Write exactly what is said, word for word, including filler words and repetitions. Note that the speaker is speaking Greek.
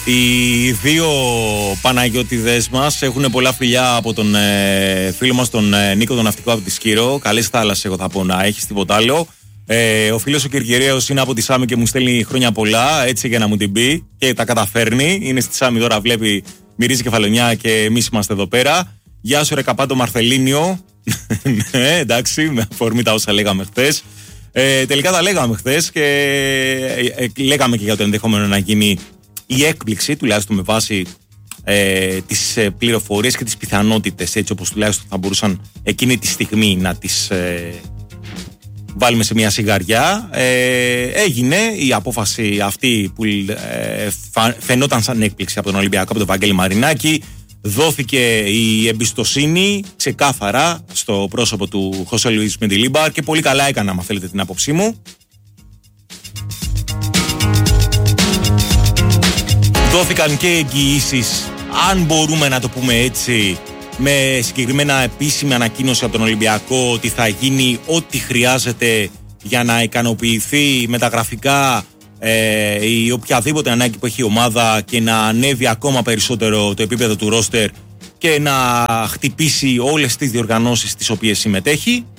Οι δύο Παναγιώτηδες μας έχουν πολλά φιλιά από τον ε, φίλο μας τον ε, Νίκο τον Ναυτικό από τη Σκύρο. Καλές θάλασσες, εγώ θα πω, να έχεις τίποτα άλλο. Ε, ο φίλος ο Κυρκυραίος είναι από τη Σάμι και μου στέλνει χρόνια πολλά, έτσι για να μου την πει, και τα καταφέρνει. Είναι στη Σάμι τώρα, βλέπει, μυρίζει κεφαλονιά και εμείς είμαστε εδώ πέρα. Γεια σου ρε Καπάτο Μαρθελίνιο. Ναι, εντάξει, με αφορμή τα όσα λέγαμε χθες. Ε, τελικά τα λέγαμε χθες και ε, ε, λέγαμε και για το ενδεχόμενο να γίνει η έκπληξη, τουλάχιστον με βάση ε, τις ε, πληροφορίες και τις πιθανότητες, έτσι όπως τουλάχιστον θα μπορούσαν εκείνη τη στιγμή να τις ε, βάλουμε σε μια σιγαριά. Ε, έγινε η απόφαση αυτή που ε, φαινόταν σαν έκπληξη από τον Ολυμπιακό, από τον Βαγγέλη Μαρινάκη. Δόθηκε η εμπιστοσύνη ξεκάθαρα στο πρόσωπο του Χωσέ Λουίς Μεντιλίμπαρ και πολύ καλά έκανα, άμα θέλετε την άποψή μου. Δόθηκαν και εγγυήσεις, αν μπορούμε να το πούμε έτσι, με συγκεκριμένα επίσημη ανακοίνωση από τον Ολυμπιακό ότι θα γίνει ό,τι χρειάζεται για να ικανοποιηθεί μεταγραφικά ε, η οποιαδήποτε ανάγκη που έχει η ομάδα και να ανέβει ακόμα περισσότερο το επίπεδο του ρόστερ και να χτυπήσει όλες τις διοργανώσεις στις οποίες συμμετέχει.